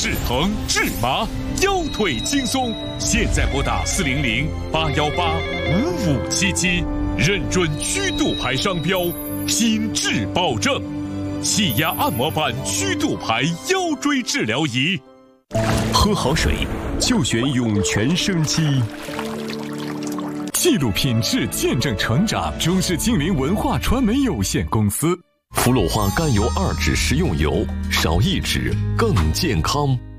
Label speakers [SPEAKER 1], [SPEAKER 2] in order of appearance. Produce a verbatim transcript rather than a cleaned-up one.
[SPEAKER 1] 止疼、治麻、腰腿轻松。现在拨打四零零八幺八五五七七，认准曲度牌商标，品质保证。气压按摩板曲度牌腰椎治疗仪。
[SPEAKER 2] 喝好水就选涌泉生机。记录品质，见证成长。中视精灵文化传媒有限公司。
[SPEAKER 3] 氟鲁化甘油二酯食用油，少一酯更健康。